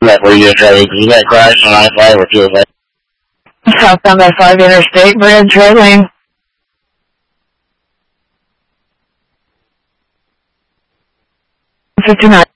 that where you got crashed on I-5 or 205? Southbound I-5 Interstate Bridge, right lane. 59.